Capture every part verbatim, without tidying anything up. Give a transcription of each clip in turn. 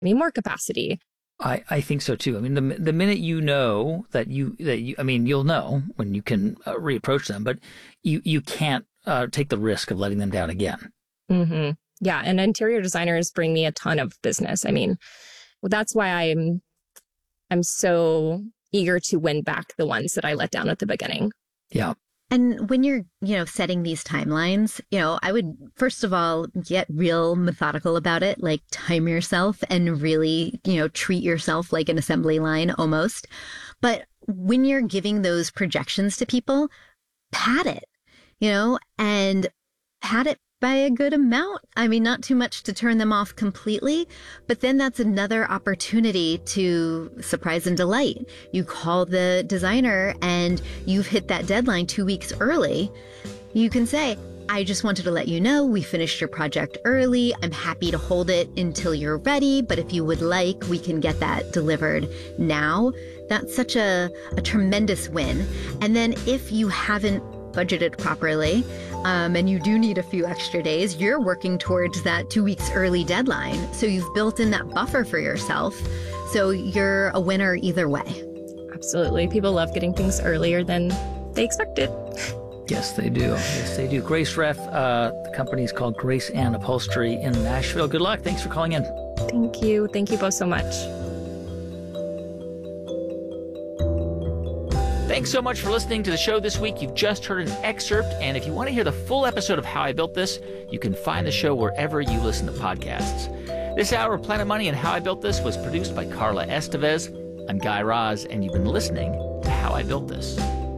me more capacity. I, I think so too. I mean, the the minute you know that you that you, I mean, you'll know when you can uh, reapproach them, but you you can't uh, take the risk of letting them down again. Mm-hmm. Yeah, and interior designers bring me a ton of business. I mean, that's why I'm I'm so eager to win back the ones that I let down at the beginning. Yeah. And when you're, you know, setting these timelines, you know, I would, first of all, get real methodical about it, like time yourself and really, you know, treat yourself like an assembly line almost. But when you're giving those projections to people, pad it, you know, and pad it by a good amount. I mean, not too much to turn them off completely, but then that's another opportunity to surprise and delight. You call the designer and you've hit that deadline two weeks early. You can say, I just wanted to let you know we finished your project early. I'm happy to hold it until you're ready, but if you would like, we can get that delivered now. That's such a, a tremendous win. And then if you haven't budgeted properly, um, and you do need a few extra days, you're working towards that two weeks early deadline. So you've built in that buffer for yourself. So you're a winner either way. Absolutely. People love getting things earlier than they expected. Yes, they do. Yes, they do. Grace Ref, uh, the company is called Grace Ann Upholstery in Nashville. Good luck. Thanks for calling in. Thank you. Thank you both so much. Thanks so much for listening to the show this week. You've just heard an excerpt, and if you want to hear the full episode of How I Built This, you can find the show wherever you listen to podcasts. This hour of Planet Money and How I Built This was produced by Carla Estevez. I'm Guy Raz, and you've been listening to How I Built This.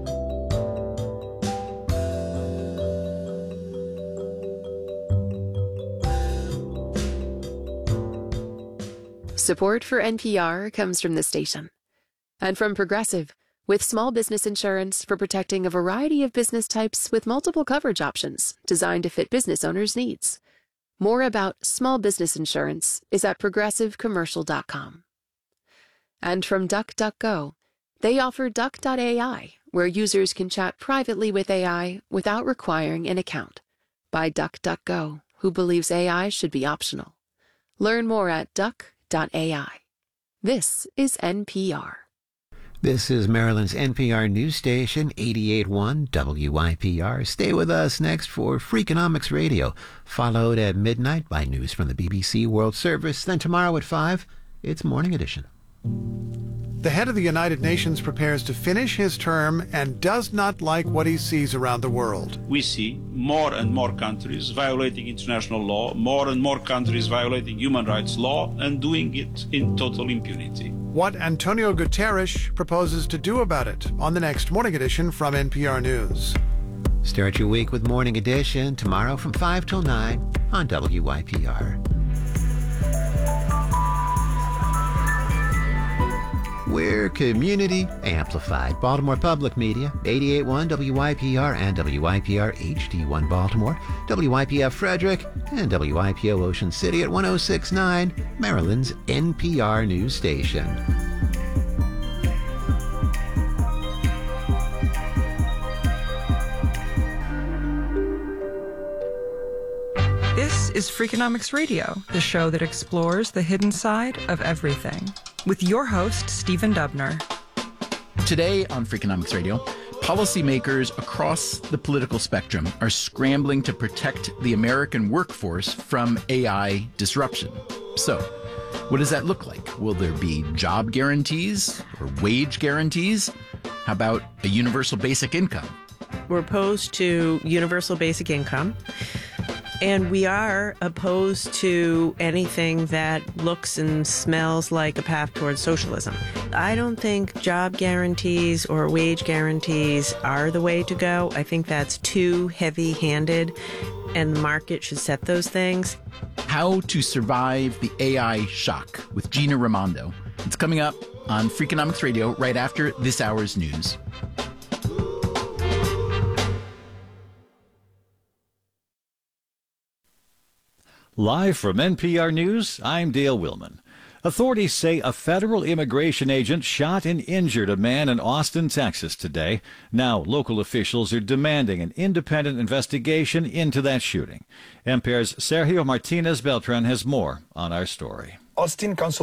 Support for N P R comes from the station and from Progressive, with small business insurance for protecting a variety of business types with multiple coverage options designed to fit business owners' needs. More about small business insurance is at progressive commercial dot com. And from DuckDuckGo, they offer Duck dot A I, where users can chat privately with A I without requiring an account. By DuckDuckGo, who believes A I should be optional. Learn more at duck dot A I. This is N P R. This is Maryland's N P R news station, eighty-eight point one W I P R. Stay with us next for Freakonomics Radio, followed at midnight by news from the B B C World Service. Then tomorrow at five, it's Morning Edition. The head of the United Nations prepares to finish his term and does not like what he sees around the world. We see more and more countries violating international law, more and more countries violating human rights law, and doing it in total impunity. What Antonio Guterres proposes to do about it on the next Morning Edition from N P R News. Start your week with Morning Edition tomorrow from five till nine on W I P R. We're community amplified. Baltimore Public Media, eighty-eight point one W I P R and W I P R H D one Baltimore, W I P F Frederick, and W I P O Ocean City at one oh six point nine, Maryland's N P R news station. This is Freakonomics Radio, the show that explores the hidden side of everything, with your host, Stephen Dubner. Today on Freakonomics Radio, policymakers across the political spectrum are scrambling to protect the American workforce from A I disruption. So, what does that look like? Will there be job guarantees or wage guarantees? How about a universal basic income? We're opposed to universal basic income. And we are opposed to anything that looks and smells like a path towards socialism. I don't think job guarantees or wage guarantees are the way to go. I think that's too heavy-handed, and the market should set those things. How to Survive the A I Shock with Gina Raimondo. It's coming up on Freakonomics Radio right after this hour's news. Live from N P R News, I'm Dale Willman. Authorities say a federal immigration agent shot and injured a man in Austin, Texas today. Now, local officials are demanding an independent investigation into that shooting. N P R's Sergio Martinez Beltran has more on our story. Austin Council